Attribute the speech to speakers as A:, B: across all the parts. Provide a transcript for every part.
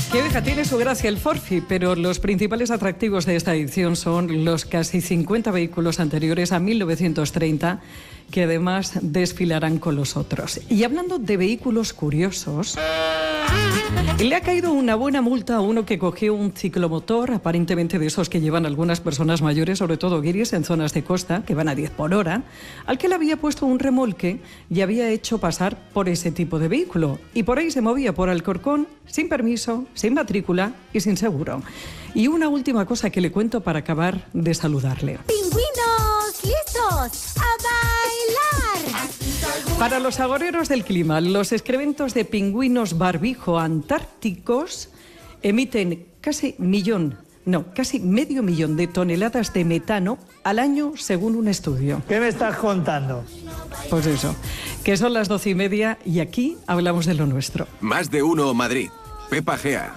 A: Que oiga, tiene su gracia el Forfi, pero los principales atractivos de esta edición son los casi 50 vehículos anteriores a 1930 que además desfilarán con los otros. Y hablando de vehículos curiosos, le ha caído una buena multa a uno que cogió un ciclomotor, aparentemente de esos que llevan algunas personas mayores, sobre todo guiris en zonas de costa, que van a 10 por hora, al que le había puesto un remolque y había hecho pasar por ese tipo de vehículo. Y por ahí se movía por Alcorcón, sin permiso, sin matrícula y sin seguro. Y una última cosa que le cuento para acabar de saludarle.
B: ¡Pingüinos listos a bailar!
A: Para los agoreros del clima, los excrementos de pingüinos barbijo antárticos emiten casi medio millón de toneladas de metano al año, según un estudio.
C: ¿Qué me estás contando?
A: Pues eso, que son las 12:30 y aquí hablamos de lo nuestro.
D: Más de uno Madrid. Pepa Gea.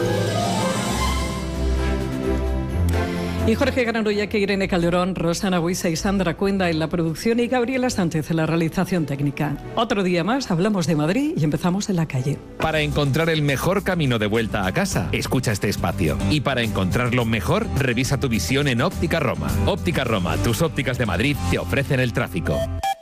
A: Y Jorge Granullac, Irene Calderón, Rosana Huiza y Sandra Cuenda en la producción y Gabriela Sánchez en la realización técnica. Otro día más hablamos de Madrid y empezamos en la calle.
E: Para encontrar el mejor camino de vuelta a casa, escucha este espacio. Y para encontrarlo mejor, revisa tu visión en Óptica Roma. Óptica Roma, tus ópticas de Madrid te ofrecen el tráfico.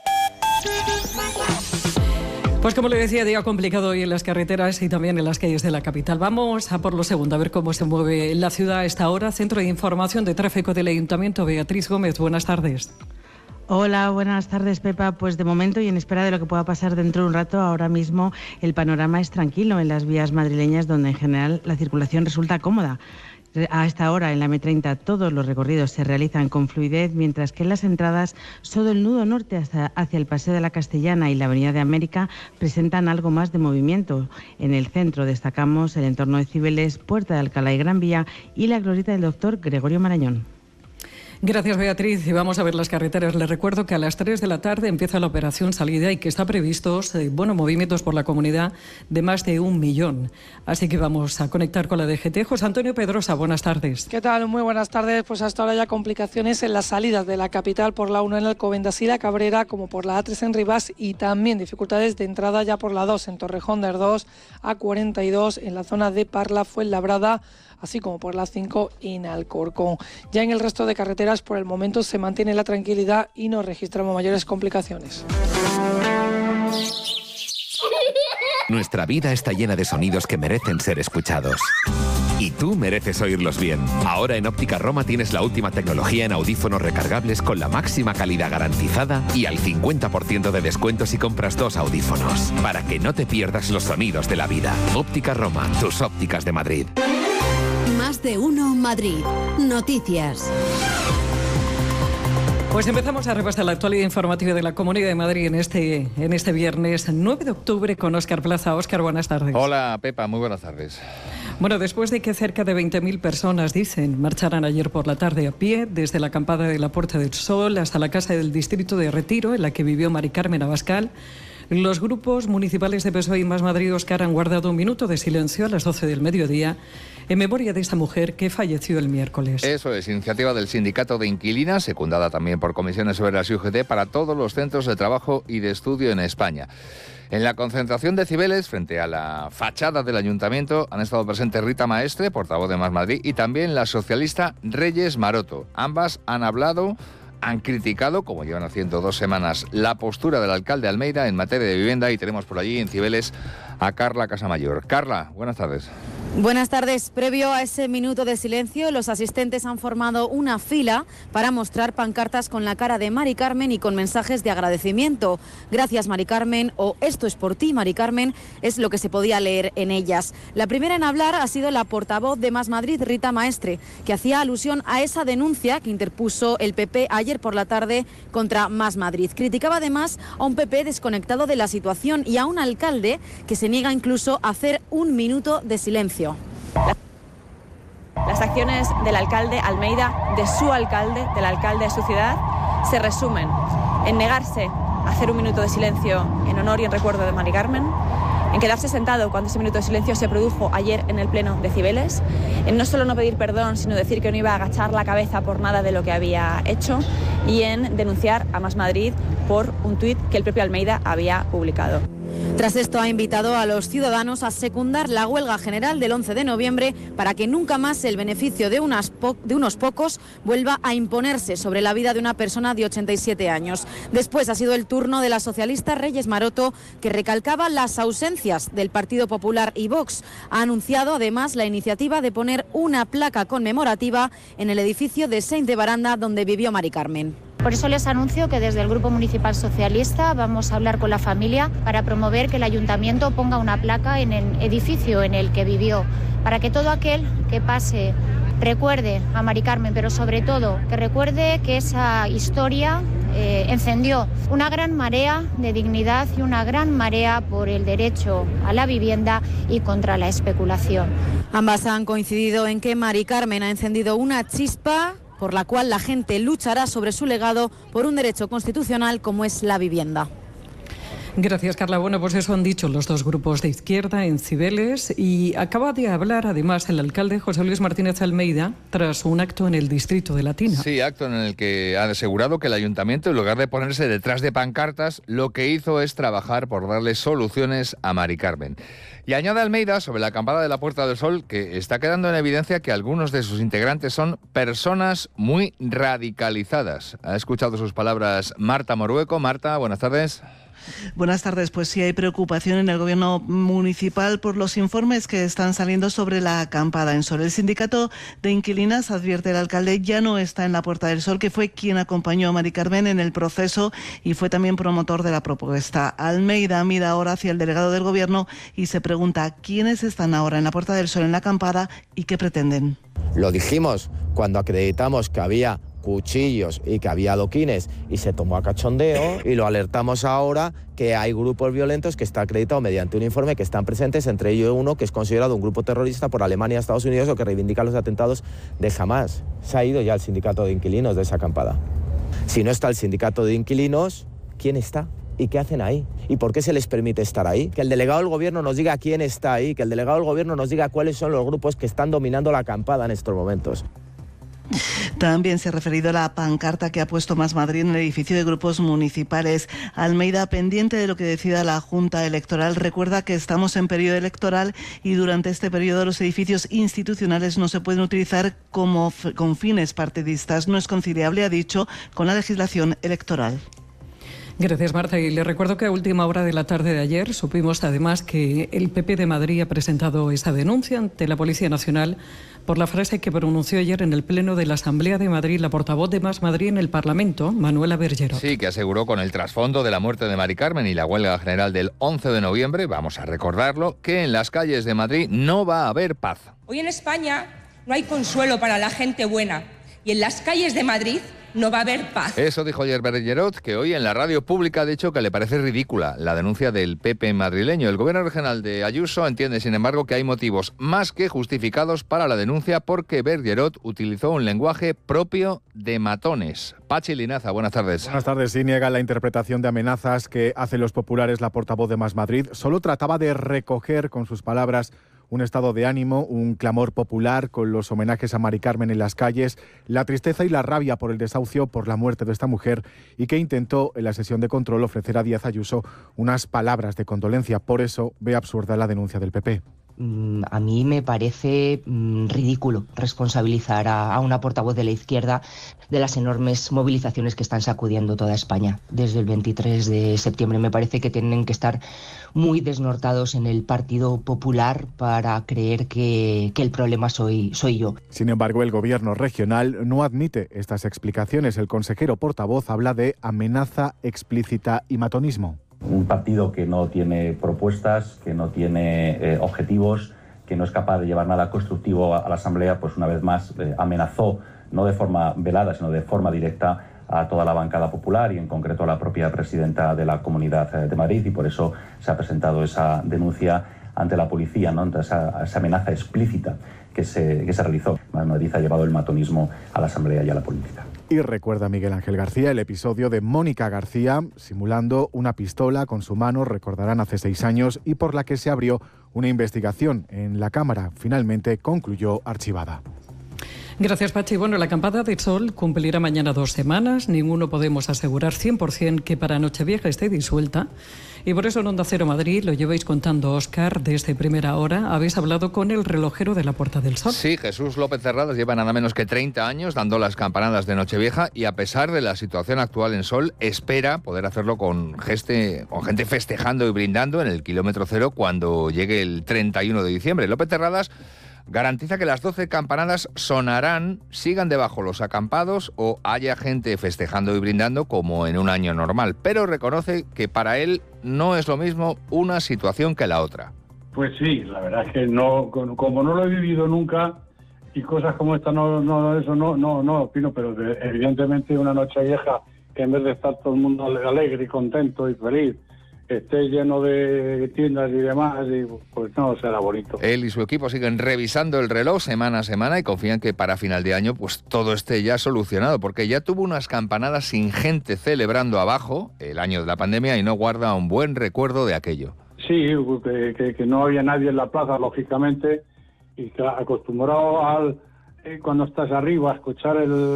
A: Pues como le decía, día complicado hoy en las carreteras y también en las calles de la capital. Vamos a por lo segundo, a ver cómo se mueve la ciudad a esta hora. Centro de Información de Tráfico del Ayuntamiento, Beatriz Gómez, buenas tardes.
F: Hola, buenas tardes, Pepa. Pues de momento y en espera de lo que pueda pasar dentro de un rato, ahora mismo el panorama es tranquilo en las vías madrileñas, donde en general la circulación resulta cómoda. A esta hora en la M30 todos los recorridos se realizan con fluidez, mientras que en las entradas solo el nudo norte hacia el Paseo de la Castellana y la Avenida de América presentan algo más de movimiento. En el centro destacamos el entorno de Cibeles, Puerta de Alcalá y Gran Vía y la glorieta del Doctor Gregorio Marañón.
A: Gracias, Beatriz. Y vamos a ver las carreteras. Les recuerdo que a las 3 de la tarde empieza la operación salida y que está previstos movimientos por la comunidad de más de 1 millón. Así que vamos a conectar con la DGT. José Antonio Pedrosa, buenas tardes.
G: ¿Qué tal? Muy buenas tardes. Pues hasta ahora ya complicaciones en las salidas de la capital por la 1 en Alcobendas y la Cabrera, como por la A3 en Rivas, y también dificultades de entrada ya por la 2 en Torrejón de Ardoz, A42 en la zona de Parla, Fuenlabrada, así como por la 5 en Alcorcón. Ya en el resto de carreteras por el momento se mantiene la tranquilidad y no registramos mayores complicaciones.
E: Nuestra vida está llena de sonidos que merecen ser escuchados. Y tú mereces oírlos bien. Ahora en Óptica Roma tienes la última tecnología en audífonos recargables con la máxima calidad garantizada y al 50% de descuento si compras 2 audífonos. Para que no te pierdas los sonidos de la vida. Óptica Roma, tus ópticas de Madrid.
B: Más de uno Madrid. Noticias.
A: Pues empezamos a repasar la actualidad informativa de la Comunidad de Madrid en este viernes 9 de octubre con Óscar Plaza. Óscar, buenas tardes.
H: Hola, Pepa, muy buenas tardes.
A: Bueno, después de que cerca de 20.000 personas, dicen, marcharan ayer por la tarde a pie desde la acampada de la Puerta del Sol hasta la casa del distrito de Retiro, en la que vivió Mari Carmen Abascal, los grupos municipales de PSOE y Más Madrid, Óscar, han guardado un minuto de silencio a las 12 del mediodía en memoria de esta mujer que falleció el miércoles.
H: Eso es, iniciativa del Sindicato de Inquilinas, secundada también por comisiones obreras y UGT, para todos los centros de trabajo y de estudio en España. En la concentración de Cibeles, frente a la fachada del Ayuntamiento, han estado presentes Rita Maestre, portavoz de Más Madrid, y también la socialista Reyes Maroto. Ambas han criticado, como llevan haciendo 2 semanas, la postura del alcalde Almeida en materia de vivienda, y tenemos por allí en Cibeles a Carla Casamayor. Carla, buenas tardes.
I: Buenas tardes. Previo a ese minuto de silencio, los asistentes han formado una fila para mostrar pancartas con la cara de Mari Carmen y con mensajes de agradecimiento. Gracias, Mari Carmen, o esto es por ti, Mari Carmen, es lo que se podía leer en ellas. La primera en hablar ha sido la portavoz de Más Madrid, Rita Maestre, que hacía alusión a esa denuncia que interpuso el PP ayer por la tarde contra Más Madrid. Criticaba además a un PP desconectado de la situación y a un alcalde que se niega incluso a hacer un minuto de silencio.
J: Las acciones del alcalde Almeida, de su alcalde, del alcalde de su ciudad, se resumen en negarse a hacer un minuto de silencio en honor y en recuerdo de Mari Carmen, en quedarse sentado cuando ese minuto de silencio se produjo ayer en el pleno de Cibeles, en no solo no pedir perdón, sino decir que no iba a agachar la cabeza por nada de lo que había hecho, y en denunciar a Más Madrid por un tuit que el propio Almeida había publicado.
I: Tras esto ha invitado a los ciudadanos a secundar la huelga general del 11 de noviembre para que nunca más el beneficio de unos pocos vuelva a imponerse sobre la vida de una persona de 87 años. Después ha sido el turno de la socialista Reyes Maroto, que recalcaba las ausencias del Partido Popular y Vox. Ha anunciado además la iniciativa de poner una placa conmemorativa en el edificio de Saint de Baranda donde vivió Mari Carmen.
C: Por eso les anuncio que desde el Grupo Municipal Socialista vamos a hablar con la familia para promover que el Ayuntamiento ponga una placa en el edificio en el que vivió, para que todo aquel que pase recuerde a Mari Carmen, pero sobre todo que recuerde que esa historia encendió una gran marea de dignidad y una gran marea por el derecho a la vivienda y contra la especulación.
I: Ambas han coincidido en que Mari Carmen ha encendido una chispa por la cual la gente luchará sobre su legado por un derecho constitucional como es la vivienda.
A: Gracias, Carla. Bueno, pues eso han dicho los dos grupos de izquierda en Cibeles, y acaba de hablar además el alcalde José Luis Martínez Almeida tras un acto en el distrito de Latina.
H: Sí, acto en el que ha asegurado que el ayuntamiento, en lugar de ponerse detrás de pancartas, lo que hizo es trabajar por darle soluciones a Mari Carmen. Y añade Almeida sobre la acampada de la Puerta del Sol que está quedando en evidencia que algunos de sus integrantes son personas muy radicalizadas. Ha escuchado sus palabras Marta Morueco. Marta, buenas tardes.
K: Buenas tardes. Pues sí, hay preocupación en el gobierno municipal por los informes que están saliendo sobre la acampada en Sol. El sindicato de inquilinas, advierte el alcalde, ya no está en la Puerta del Sol, que fue quien acompañó a Mari Carmen en el proceso y fue también promotor de la propuesta. Almeida mira ahora hacia el delegado del gobierno y se pregunta quiénes están ahora en la Puerta del Sol, en la acampada, y qué pretenden.
L: Lo dijimos cuando acreditamos que había cuchillos y que había adoquines y se tomó a cachondeo, y lo alertamos ahora que hay grupos violentos que está acreditado mediante un informe que están presentes, entre ellos uno que es considerado un grupo terrorista por Alemania y Estados Unidos o que reivindica los atentados de Hamás. Se ha ido ya el sindicato de inquilinos de esa acampada. Si no está el sindicato de inquilinos, ¿quién está? ¿Y qué hacen ahí? ¿Y por qué se les permite estar ahí? Que el delegado del gobierno nos diga quién está ahí, que el delegado del gobierno nos diga cuáles son los grupos que están dominando la acampada en estos momentos.
K: También se ha referido a la pancarta que ha puesto Más Madrid en el edificio de grupos municipales. Almeida, pendiente de lo que decida la Junta Electoral, recuerda que estamos en periodo electoral y durante este periodo los edificios institucionales no se pueden utilizar con fines partidistas. No es conciliable, ha dicho, con la legislación electoral.
A: Gracias, Marta. Y le recuerdo que a última hora de la tarde de ayer supimos además que el PP de Madrid ha presentado esa denuncia ante la Policía Nacional por la frase que pronunció ayer en el Pleno de la Asamblea de Madrid la portavoz de Más Madrid en el Parlamento, Manuela Bergerot.
H: Sí, que aseguró con el trasfondo de la muerte de Mari Carmen y la huelga general del 11 de noviembre, vamos a recordarlo, que en las calles de Madrid no va a haber paz.
M: Hoy en España no hay consuelo para la gente buena y en las calles de Madrid no va a haber paz.
H: Eso dijo ayer Bergerot, que hoy en la radio pública ha dicho que le parece ridícula la denuncia del PP madrileño. El gobierno regional de Ayuso entiende, sin embargo, que hay motivos más que justificados para la denuncia porque Bergerot utilizó un lenguaje propio de matones. Pachi Linaza, buenas tardes.
N: Buenas tardes. Sí, niega la interpretación de amenazas que hacen los populares la portavoz de Más Madrid. Solo trataba de recoger con sus palabras un estado de ánimo, un clamor popular con los homenajes a Mari Carmen en las calles, la tristeza y la rabia por el desahucio, por la muerte de esta mujer, y que intentó en la sesión de control ofrecer a Díaz Ayuso unas palabras de condolencia. Por eso ve absurda la denuncia del PP.
O: A mí me parece ridículo responsabilizar a una portavoz de la izquierda de las enormes movilizaciones que están sacudiendo toda España desde el 23 de septiembre. Me parece que tienen que estar muy desnortados en el Partido Popular para creer que el problema soy yo.
N: Sin embargo, el gobierno regional no admite estas explicaciones. El consejero portavoz habla de amenaza explícita y matonismo.
P: Un partido que no tiene propuestas, que no tiene objetivos, que no es capaz de llevar nada constructivo a la Asamblea, pues una vez más amenazó, no de forma velada, sino de forma directa, a toda la bancada popular y en concreto a la propia presidenta de la Comunidad de Madrid, y por eso se ha presentado esa denuncia ante la policía, ¿no? Ante esa amenaza explícita que se realizó. Madrid ha llevado el matonismo a la Asamblea y a la política.
N: Y recuerda Miguel Ángel García el episodio de Mónica García simulando una pistola con su mano, recordarán, hace 6 años, y por la que se abrió una investigación en la Cámara. Finalmente concluyó archivada.
A: Gracias, Pachi. Bueno, la acampada de sol cumplirá mañana 2 semanas. Ninguno podemos asegurar 100% que para Nochevieja esté disuelta. Y por eso en Onda Cero Madrid lo lleváis contando, Óscar, desde primera hora. Habéis hablado con el relojero de la Puerta del Sol.
H: Sí, Jesús López Terradas lleva nada menos que 30 años dando las campanadas de Nochevieja y a pesar de la situación actual en Sol, espera poder hacerlo con gente festejando y brindando en el kilómetro cero cuando llegue el 31 de diciembre. López Terradas garantiza que las 12 campanadas sonarán, sigan debajo los acampados o haya gente festejando y brindando como en un año normal, pero reconoce que para él no es lo mismo una situación que la otra.
Q: Pues sí, la verdad es que no, como no lo he vivido nunca y cosas como esta no opino, pero evidentemente una Nochevieja que en vez de estar todo el mundo alegre y contento y feliz, esté lleno de tiendas y demás, y pues no será bonito.
H: Él y su equipo siguen revisando el reloj semana a semana y confían que para final de año pues todo esté ya solucionado, porque ya tuvo unas campanadas sin gente celebrando abajo el año de la pandemia y no guarda un buen recuerdo de aquello.
Q: Sí, que no había nadie en la plaza, lógicamente, y que acostumbrado cuando estás arriba a escuchar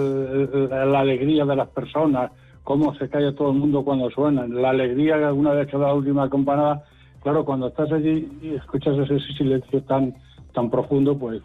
Q: la alegría de las personas, cómo se calla todo el mundo cuando suena, la alegría que alguna vez que da la última campanada, claro, cuando estás allí y escuchas ese silencio tan profundo, pues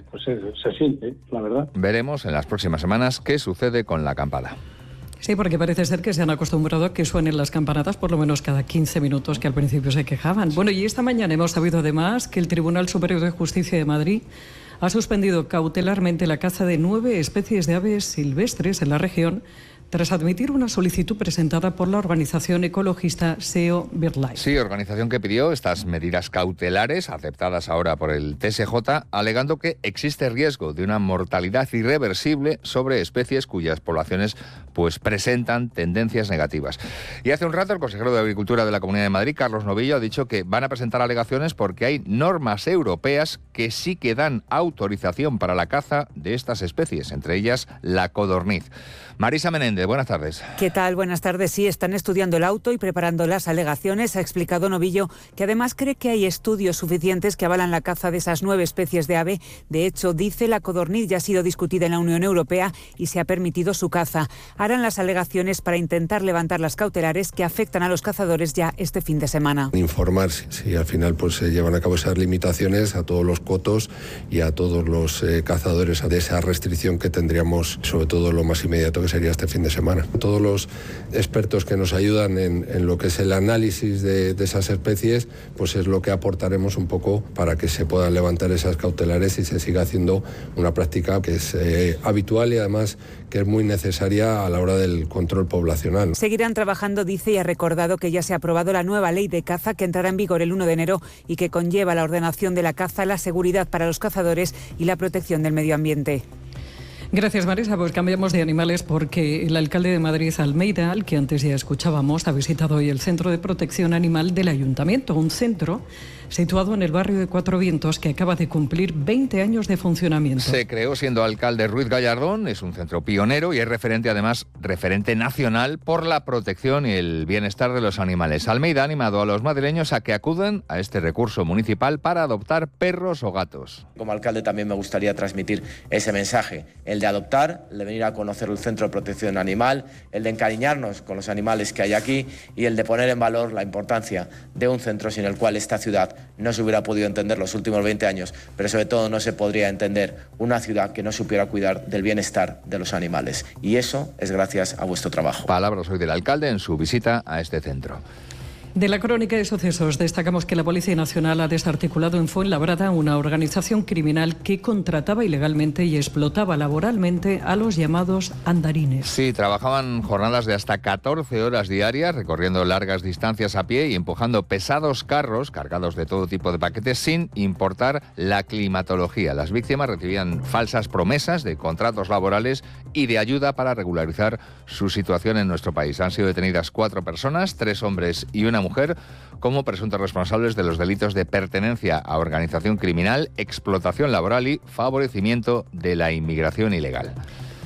Q: se siente, la verdad.
H: Veremos en las próximas semanas qué sucede con la acampada.
A: Sí, porque parece ser que se han acostumbrado a que suenen las campanadas por lo menos cada 15 minutos, que al principio se quejaban. Bueno, y esta mañana hemos sabido además que el Tribunal Superior de Justicia de Madrid ha suspendido cautelarmente la caza de 9 especies de aves silvestres en la región, tras admitir una solicitud presentada por la organización ecologista SEO BirdLife.
H: Sí, organización que pidió estas medidas cautelares, aceptadas ahora por el TSJ, alegando que existe riesgo de una mortalidad irreversible sobre especies cuyas poblaciones pues presentan tendencias negativas. Y hace un rato el consejero de Agricultura de la Comunidad de Madrid, Carlos Novillo, ha dicho que van a presentar alegaciones porque hay normas europeas que sí que dan autorización para la caza de estas especies, entre ellas la codorniz. Marisa Menéndez, buenas tardes.
R: ¿Qué tal? Buenas tardes. Sí, están estudiando el auto y preparando las alegaciones. Ha explicado Novillo que además cree que hay estudios suficientes que avalan la caza de esas 9 especies de ave. De hecho, dice, la codorniz ya ha sido discutida en la Unión Europea y se ha permitido su caza. Harán las alegaciones para intentar levantar las cautelares que afectan a los cazadores ya este fin de semana.
S: Informar si al final pues se llevan a cabo esas limitaciones a todos los cotos y a todos los cazadores de esa restricción que tendríamos, sobre todo lo más inmediato que sería este fin de semana. Todos los expertos que nos ayudan en lo que es el análisis de esas especies, pues es lo que aportaremos un poco para que se puedan levantar esas cautelares y se siga haciendo una práctica que es habitual y además que es muy necesaria a la hora del control poblacional.
R: Seguirán trabajando, dice, y ha recordado que ya se ha aprobado la nueva ley de caza que entrará en vigor el 1 de enero y que conlleva la ordenación de la caza, la seguridad para los cazadores y la protección del medio ambiente.
A: Gracias, Marisa. Pues cambiamos de animales porque el alcalde de Madrid, Almeida, al que antes ya escuchábamos, ha visitado hoy el Centro de Protección Animal del Ayuntamiento, un centro situado en el barrio de Cuatro Vientos que acaba de cumplir 20 años de funcionamiento.
H: Se creó siendo alcalde Ruiz Gallardón, es un centro pionero y es referente nacional por la protección y el bienestar de los animales. Almeida ha animado a los madrileños a que acudan a este recurso municipal para adoptar perros o gatos.
L: Como alcalde también me gustaría transmitir ese mensaje, el de adoptar, el de venir a conocer el Centro de Protección Animal, el de encariñarnos con los animales que hay aquí y el de poner en valor la importancia de un centro sin el cual esta ciudad no se hubiera podido entender los últimos 20 años, pero sobre todo no se podría entender una ciudad que no supiera cuidar del bienestar de los animales. Y eso es gracias a vuestro trabajo.
H: Palabras hoy del alcalde en su visita a este centro.
A: De la crónica de sucesos destacamos que la Policía Nacional ha desarticulado en Fuenlabrada una organización criminal que contrataba ilegalmente y explotaba laboralmente a los llamados andarines.
H: Sí, trabajaban jornadas de hasta 14 horas diarias, recorriendo largas distancias a pie y empujando pesados carros cargados de todo tipo de paquetes sin importar la climatología. Las víctimas recibían falsas promesas de contratos laborales y de ayuda para regularizar su situación en nuestro país. Han sido detenidas 4 personas, 3 hombres y una mujer, como presuntos responsables de los delitos de pertenencia a organización criminal, explotación laboral y favorecimiento de la inmigración ilegal.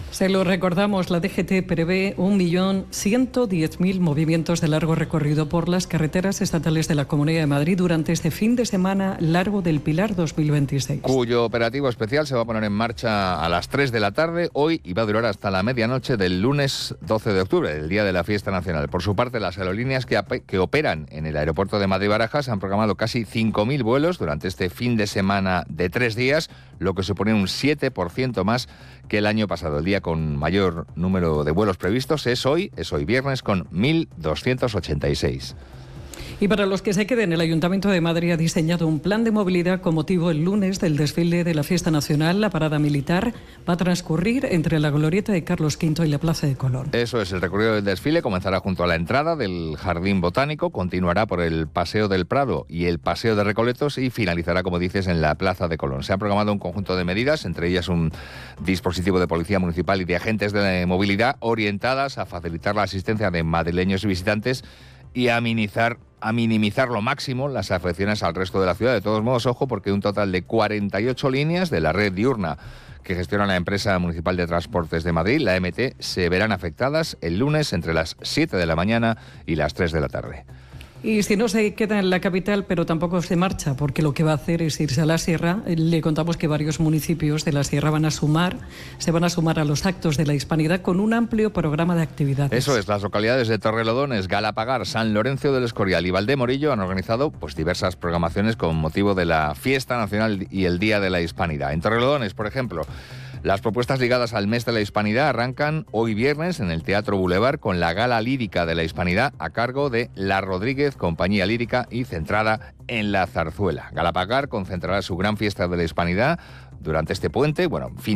A: Se lo recordamos, la DGT prevé 1.110.000 movimientos de largo recorrido por las carreteras estatales de la Comunidad de Madrid durante este fin de semana largo del Pilar 2026.
H: Cuyo operativo especial se va a poner en marcha a las 3 de la tarde hoy y va a durar hasta la medianoche del lunes 12 de octubre, el día de la fiesta nacional. Por su parte, las aerolíneas que operan en el aeropuerto de Madrid-Barajas han programado casi 5.000 vuelos durante este fin de semana de 3 días, lo que supone un 7% más que el año pasado. El día con mayor número de vuelos previstos es hoy viernes, con 1.286.
A: Y para los que se queden, el Ayuntamiento de Madrid ha diseñado un plan de movilidad con motivo el lunes del desfile de la Fiesta Nacional. La parada militar va a transcurrir entre la glorieta de Carlos V y la Plaza de Colón.
H: Eso es, el recorrido del desfile comenzará junto a la entrada del Jardín Botánico, continuará por el Paseo del Prado y el Paseo de Recoletos y finalizará, como dices, en la Plaza de Colón. Se ha programado un conjunto de medidas, entre ellas un dispositivo de policía municipal y de agentes de movilidad orientadas a facilitar la asistencia de madrileños y visitantes y a minimizar lo máximo las afecciones al resto de la ciudad. De todos modos, ojo, porque un total de 48 líneas de la red diurna que gestiona la empresa municipal de transportes de Madrid, la MT, se verán afectadas el lunes entre las 7 de la mañana y las 3 de la tarde.
A: Y si no se queda en la capital, pero tampoco se marcha, porque lo que va a hacer es irse a la sierra. Le contamos que varios municipios de la sierra se van a sumar a los actos de la Hispanidad con un amplio programa de actividades.
H: Eso es, las localidades de Torrelodones, Galapagar, San Lorenzo del Escorial y Valdemorillo han organizado diversas programaciones con motivo de la Fiesta Nacional y el Día de la Hispanidad. En Torrelodones, por ejemplo, las propuestas ligadas al mes de la Hispanidad arrancan hoy viernes en el Teatro Boulevard con la Gala Lírica de la Hispanidad a cargo de La Rodríguez, compañía lírica y centrada en la zarzuela. Galapagar concentrará su gran fiesta de la Hispanidad durante este puente, fin